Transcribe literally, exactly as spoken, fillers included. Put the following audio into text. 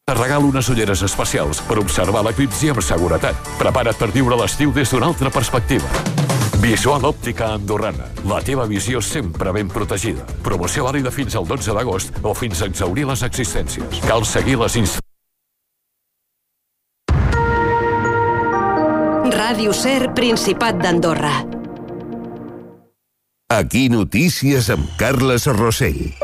Te regalo unes ulleres especials per observar l'eclipsi amb seguretat. Prepara't per viure l'estiu des d'una altra perspectiva. Visual Òptica Andorrana. La teva visió sempre ben protegida. Promoció vàlida fins al dotze d'agost o fins a exhaurir les existències. Cal seguir les instruccions. Ràdio Ser, Principat d'Andorra. Aquí notícies amb Carles Rossell.